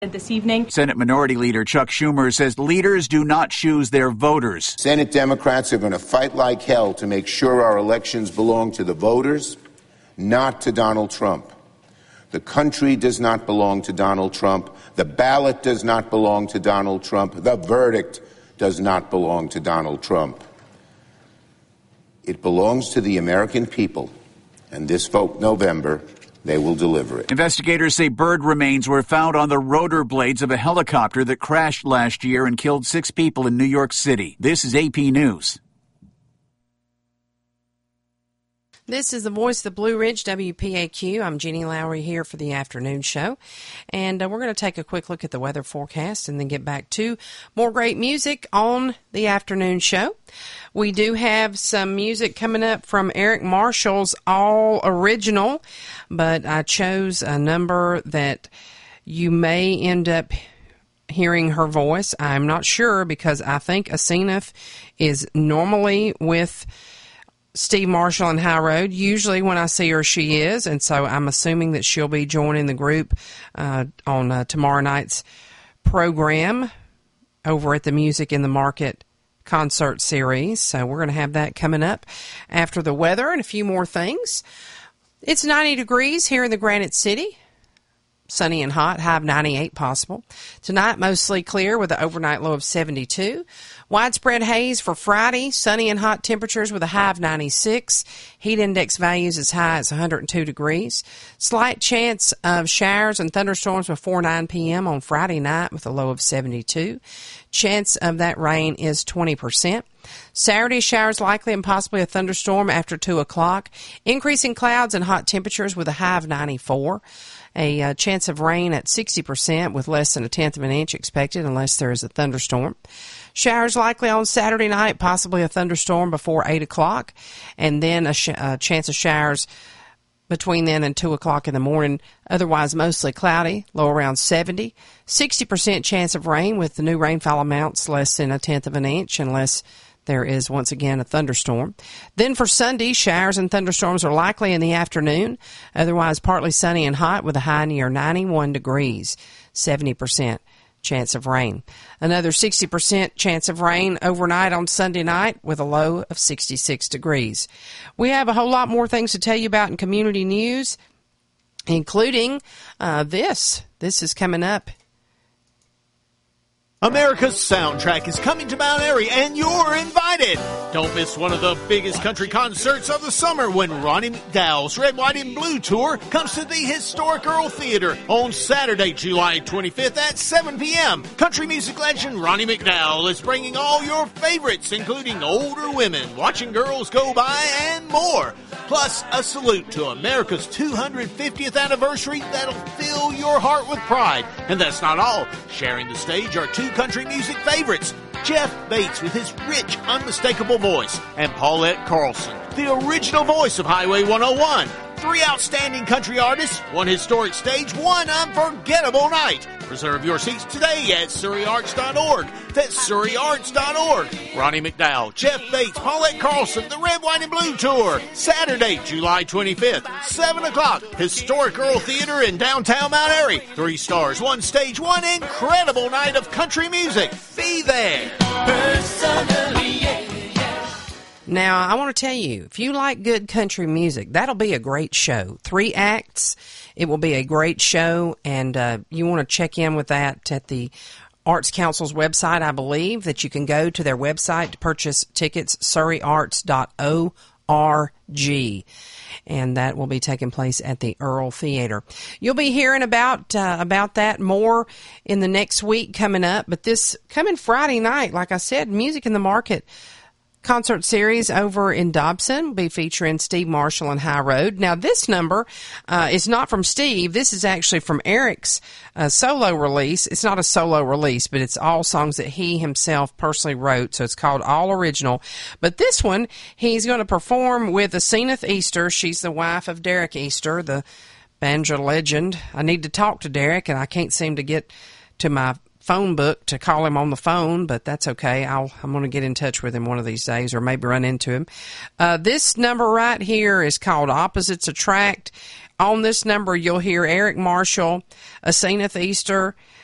This evening. Senate Minority Leader Chuck Schumer says leaders do not choose their voters. Senate Democrats are going to fight like hell to make sure our elections belong to the voters, not to Donald Trump. The country does not belong to Donald Trump. The ballot does not belong to Donald Trump. The verdict does not belong to Donald Trump. It belongs to the American people, and this vote November, they will deliver it. Investigators say bird remains were found on the rotor blades of a helicopter that crashed last year and killed 6 people in New York City. This is AP News. This is the voice of the Blue Ridge, WPAQ. I'm Jeannie Lowry here for the afternoon show. And we're going to take a quick look at the weather forecast and then get back to more great music on the afternoon show. We do have some music coming up from Eric Marshall's All Original, but I chose a number that you may end up hearing her voice. I'm not sure because I think Asenath is normally with Steve Marshall and High Road. Usually when I see her, she is, and so I'm assuming that she'll be joining the group on tomorrow night's program over at the Music in the Market concert series. So we're going to have that coming up after the weather and a few more things. It's 90 degrees here in the Granite City. Sunny and hot, high of 98 possible. Tonight, mostly clear with an overnight low of 72. Widespread haze for Friday. Sunny and hot temperatures with a high of 96. Heat index values as high as 102 degrees. Slight chance of showers and thunderstorms before 9 p.m. on Friday night with a low of 72. Chance of that rain is 20%. Saturday, showers likely and possibly a thunderstorm after 2 o'clock. Increasing clouds and hot temperatures with a high of 94. A chance of rain at 60% with less than 1/10 of an inch expected unless there is a thunderstorm. Showers likely on Saturday night, possibly a thunderstorm before 8 o'clock, and then a chance of showers between then and 2 o'clock in the morning. Otherwise, mostly cloudy, low around 70. 60% chance of rain with the new rainfall amounts less than 1/10 of an inch unless there is, once again, a thunderstorm. Then for Sunday, showers and thunderstorms are likely in the afternoon. Otherwise, partly sunny and hot with a high near 91 degrees, 70% chance of rain. Another 60% chance of rain overnight on Sunday night with a low of 66 degrees. We have a whole lot more things to tell you about in community news, including this. This is coming up. America's Soundtrack is coming to Mount Airy, and you're invited. Don't miss one of the biggest country concerts of the summer when Ronnie McDowell's Red, White, and Blue Tour comes to the historic Earl Theater on Saturday, July 25th at 7 p.m. Country music legend Ronnie McDowell is bringing all your favorites, including Older Women, Watching Girls Go By, and more. Plus, a salute to America's 250th anniversary that'll fill your heart with pride. And that's not all. Sharing the stage are 2 country music favorites, Jeff Bates with his rich, unmistakable voice, and Paulette Carlson, the original voice of Highway 101. 3 outstanding country artists, 1 historic stage, 1 unforgettable night. Reserve your seats today at SurreyArts.org. That's SurreyArts.org. Ronnie McDowell, Jeff Bates, Paulette Carlson, the Red, White, and Blue Tour. Saturday, July 25th, 7 o'clock. Historic Earl Theater in downtown Mount Airy. 3 stars, 1 stage, 1 incredible night of country music. Be there. Personally, yeah. Now, I want to tell you, if you like good country music, that'll be a great show. 3 acts. It will be a great show, and you want to check in with that at the Arts Council's website, I believe, that you can go to their website to purchase tickets, surreyarts.org, and that will be taking place at the Earl Theater. You'll be hearing about that more in the next week coming up, but this coming Friday night, like I said, Music in the Market concert series over in Dobson will be featuring Steve Marshall and High Road. Now, this number is not from Steve. This is actually from Eric's solo release. It's not a solo release, but it's all songs that he himself personally wrote, so it's called All Original. But this one, he's going to perform with Asenath Easter. She's the wife of Derek Easter, the banjo legend. I need to talk to Derek, and I can't seem to get to my phone book to call him on the phone, but that's okay. I'm going to get in touch with him one of these days, or maybe run into him. This number right here is called Opposites Attract. On this number, you'll hear Eric Marshall, Asenath Easter,